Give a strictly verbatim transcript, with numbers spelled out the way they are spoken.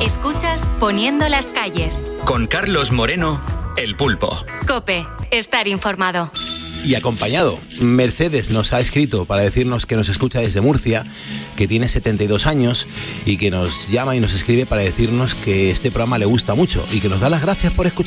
Escuchas Poniendo las calles. Con Carlos Moreno, El Pulpo. COPE, estar informado. Y acompañado, Mercedes nos ha escrito para decirnos que nos escucha desde Murcia, que tiene setenta y dos años y que nos llama y nos escribe para decirnos que este programa le gusta mucho y que nos da las gracias por escuchar.